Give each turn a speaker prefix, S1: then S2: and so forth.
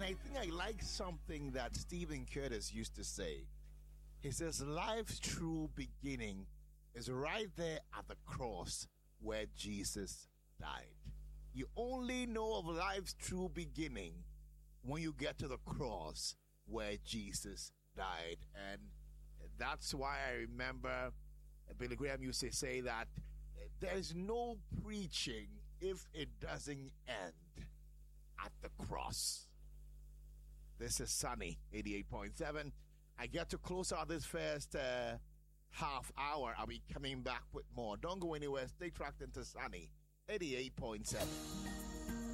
S1: I think I like something that Stephen Curtis used to say. He says, life's true beginning is right there at the cross where Jesus died. You only know of life's true beginning when you get to the cross where Jesus died. And that's why I remember Billy Graham used to say that there's no preaching if it doesn't end at the cross. This is Sunny 88.7. I get to close out this first half hour. I'll be coming back with more. Don't go anywhere. Stay tracked into Sunny 88.7.